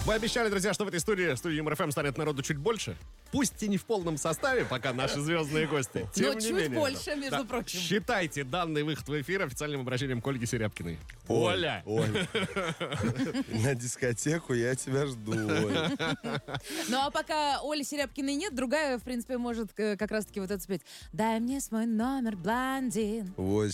Мы обещали, друзья, что в этой студии Юмор ФМ станет народу чуть больше. Пусть и не в полном составе, пока наши звездные гости. Тем Но не чуть менее, больше, между прочим. Считайте данный выход в эфир официальным обращением к Ольге Серябкиной. Оля! Оль, на дискотеку я тебя жду, Оль. Ну, а пока Оли Серябкиной нет, другая, в принципе, может как раз-таки вот это спеть. Дай мне свой номер, блондин.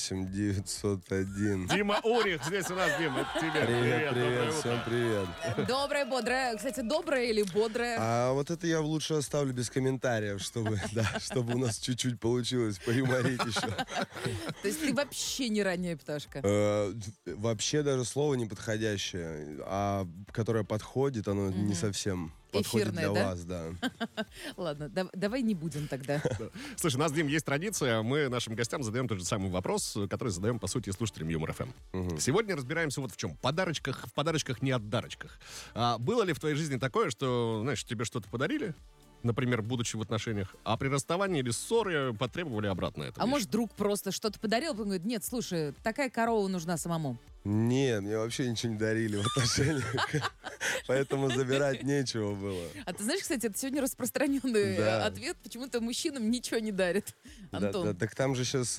8-901. Дима Урих здесь у нас, Дима, это тебе. Привет, доброе привет, утро. всем привет. Добрая, бодрая. Кстати, добрая или бодрая? А вот это я лучше оставлю без комментариев, чтобы у нас чуть-чуть получилось поюморить еще. То есть ты вообще не ранняя пташка. Вообще даже слово неподходящее, а которое подходит, оно не совсем подходит Эфирное, для да? вас, да. Ладно, давай не будем тогда. Слушай, у нас, Дим, есть традиция. Мы нашим гостям задаем тот же самый вопрос, который задаем, по сути, слушателям Юмор ФМ. Сегодня разбираемся вот в чем. В подарочках, не отдарочках. Было ли в твоей жизни такое, что, знаешь, тебе что-то подарили, например, будучи в отношениях, а при расставании или ссоре потребовали обратно это? А может, друг просто что-то подарил, он говорит, нет, слушай, такая корова нужна самому. Нет, мне вообще ничего не дарили в отношениях, поэтому забирать нечего было. А ты знаешь, кстати, это сегодня распространенный Да. ответ, почему-то мужчинам ничего не дарит, Да, Антон. так там же сейчас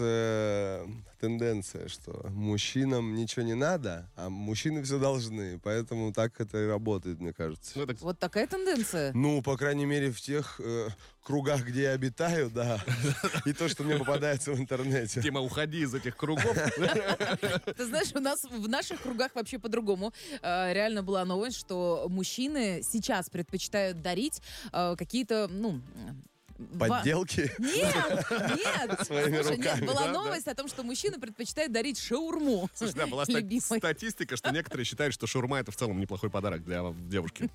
тенденция, что мужчинам ничего не надо, а мужчины все должны. Поэтому так это и работает, мне кажется. Ну, это Вот такая тенденция. Ну, по крайней мере, в тех кругах, где я обитаю, да. И то, что мне попадается в интернете. Дима, уходи из этих кругов. Ты знаешь, у нас в наших кругах вообще по-другому. Реально была новость, что мужчины сейчас предпочитают дарить какие-то, Подделки. Нет! Своими Слушай, руками, нет, была да, новость о том, что мужчины предпочитают дарить шаурму. Слушай, да, была любимой. статистика, что некоторые считают, что шаурма — это в целом неплохой подарок для девушки.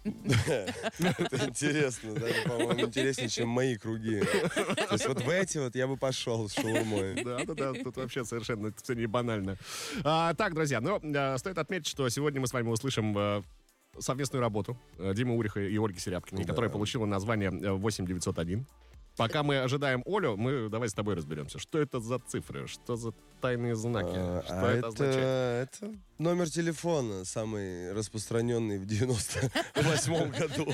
Это интересно, даже, по-моему, интереснее, чем мои круги. То есть вот в эти вот я бы пошел с шаурмой. Да, тут вообще совершенно все не банально. Так, друзья, стоит отметить, что сегодня мы с вами услышим совместную работу Димы Уриха и Ольги Серябкиной, которая получила название 8901. Пока мы ожидаем Олю, мы давай с тобой разберемся. Что это за цифры? Что за тайные знаки? Что это означает? Это номер телефона, самый распространенный в 98-м году.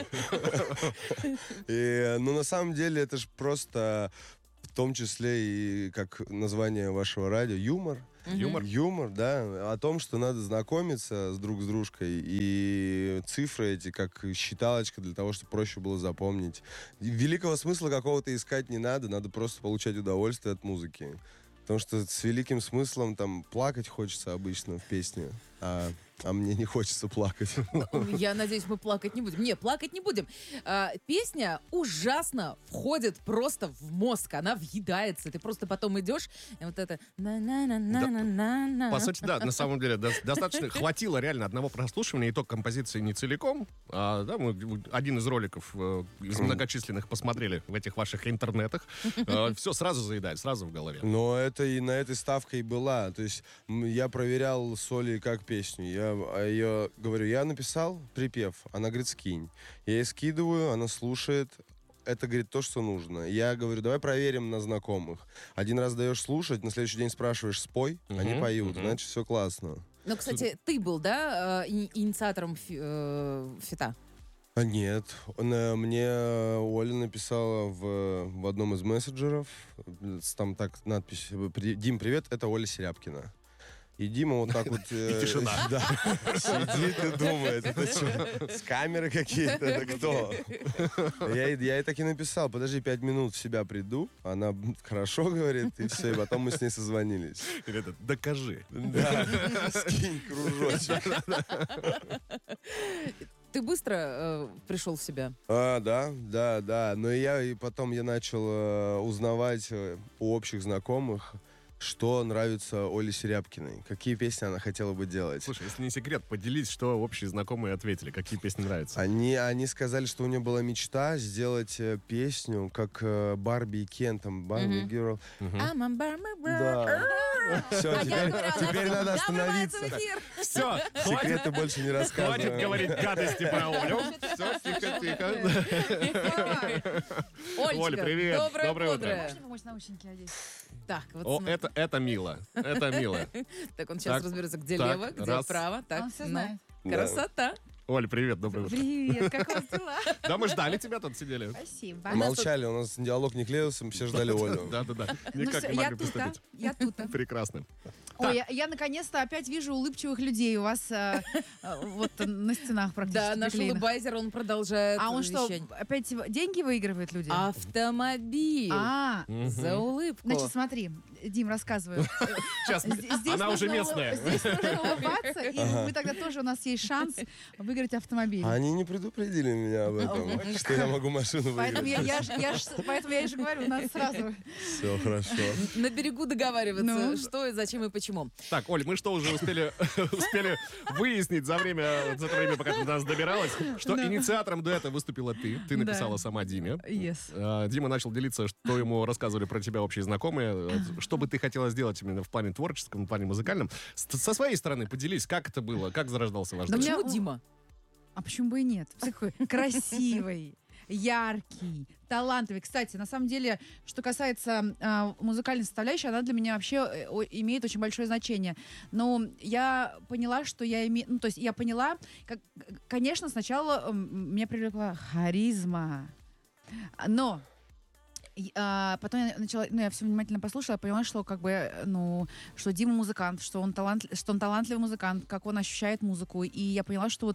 Ну, на самом деле, это же просто в том числе и как название вашего радио юмор. Юмор? Юмор, да. О том, что надо знакомиться с дружкой. И цифры эти, как считалочка, для того, чтобы проще было запомнить. И великого смысла какого-то искать не надо просто получать удовольствие от музыки. Потому что с великим смыслом там плакать хочется обычно в песне, а мне не хочется плакать. Я надеюсь, мы плакать не будем. Не, плакать не будем. Песня ужасно входит просто в мозг. Она въедается. Ты просто потом идешь, и вот это... По сути, да, на самом деле достаточно хватило реально одного прослушивания, и то композиции не целиком. Да, мы один из роликов из многочисленных посмотрели в этих ваших интернетах. Все сразу заедает, сразу в голове. Но это и на этой ставка и была. То есть я проверял с Олей как песню. Я ее говорю, я написал припев. Она говорит, скинь. Я ей скидываю, она слушает. Это, говорит, то, что нужно. Я говорю, давай проверим на знакомых. Один раз даешь слушать, на следующий день спрашиваешь, спой, они поют, значит, все классно. Ну, кстати, ты был, да, инициатором фита? Нет, мне Оля написала в одном из мессенджеров, там так надпись, Дим, привет, это Оля Серябкина. И Дима вот так вот... И тишина. Да, сидит и думает, это что, с камеры какие-то, это кто? Я ей так и написал, подожди, 5 минут в себя приду, она хорошо говорит, и все, и потом мы с ней созвонились. Или это «докажи». Да, скинь кружочек. Ты быстро пришел в себя? Да. Но и потом я начал узнавать у общих знакомых, что нравится Оле Серябкиной, какие песни она хотела бы делать. Слушай, если не секрет, поделись, что общие знакомые ответили, какие песни нравятся. Они сказали, что у нее была мечта сделать песню, как Барби и Кен, там, Барби Girl. I'm a Barbie girl. Да. Все, теперь надо Да, врывается остановиться. в эфир. Все, Секреты больше не хватит рассказываю. говорить гадости про Олю. Все, тихо. Олечка, Оля, привет. доброе Доброе утро. бодрое. Можно помочь наушники одеть? Так, вот О, смотри. это мило. Это мило. Так, он сейчас Так, разберется, где так, лево, где раз. право. Так, Он все ну, знает. Да. красота. Оля, привет, доброе утро. Привет, как у вас дела? Да, мы ждали тебя, тут сидели. Спасибо. Молчали, у нас диалог не клеился, мы все ждали Олю. Да-да-да, Ну никак всё, не я могли тут, приступить. я тут. Прекрасно. Ой, я наконец-то опять вижу улыбчивых людей у вас вот на стенах практически. Да, наш приклеено. улыбайзер, он продолжает А он что, вещание. опять деньги выигрывает люди? Автомобиль. За улыбку. Значит, смотри, Дим, рассказываю. Сейчас, Здесь она уже нужно местная. Здесь нужно улыбаться, и мы тогда тоже, у нас есть шанс выиграть автомобиль. Они не предупредили меня об этом, что я могу машину Поэтому выиграть. поэтому я и же говорю, у нас сразу. Все хорошо. На берегу договариваться, Ну. что и зачем и почему. Так, Оль, мы что уже успели выяснить за то время, пока ты до нас добиралась, что инициатором дуэта выступила ты. Ты написала сама Диме. Yes. Дима начал делиться, что ему рассказывали про тебя общие знакомые. Что бы ты хотела сделать именно в плане творческом, в плане музыкальном. Со своей стороны поделись, как это было, как зарождался ваш Да дуэт. меня- Почему Дима? А почему бы и нет? Такой красивый, яркий, талантливый. Кстати, на самом деле, что касается музыкальной составляющей, она для меня вообще имеет очень большое значение. Но я поняла, что я имею... Ну, то есть я поняла, конечно, сначала меня привлекла харизма, но... потом я начала, я все внимательно послушала, я поняла, что что Дима музыкант, что он талантливый музыкант, как он ощущает музыку, и я поняла, что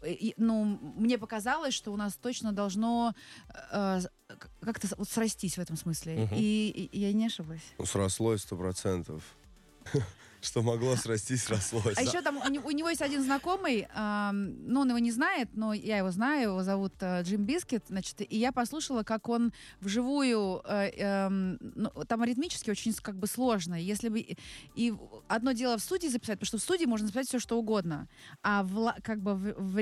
мне показалось, что у нас точно должно как-то срастись в этом смысле, и я не ошиблась. Ну, срослось 100%. Что могло срастись, срослось. А еще там у него есть один знакомый, он его не знает, но я его знаю, его зовут Джим Бискет, значит, и я послушала, как он вживую, там ритмически очень как бы сложно. Если бы и одно дело в студии записать, потому что в студии можно записать все, что угодно, а в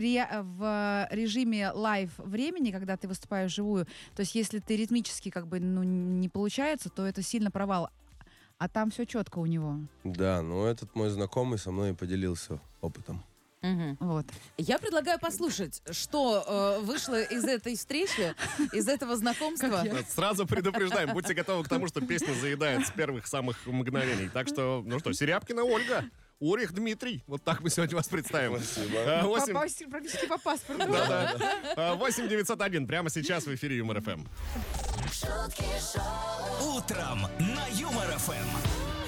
режиме лайв времени, когда ты выступаешь вживую, то есть если ты ритмически как бы не получается, то это сильно провал. А там все четко у него. Да, этот мой знакомый со мной поделился опытом. Вот. Я предлагаю послушать, что вышло из этой встречи, из этого знакомства. Сразу предупреждаем, будьте готовы к тому, что песня заедает с первых самых мгновений. Так что, Серябкина Ольга, Урих Дмитрий. Вот так мы сегодня вас представим. Спасибо. Практически по паспорту. Да-да. 8-901. Прямо сейчас в эфире Юмор ФМ. Утром на Юмор ФМ.